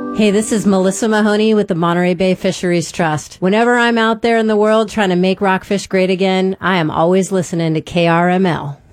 Hey, this is Melissa Mahoney with the Monterey Bay Fisheries Trust. Whenever I'm out there in the world trying to make rockfish great again, I am always listening to KRML.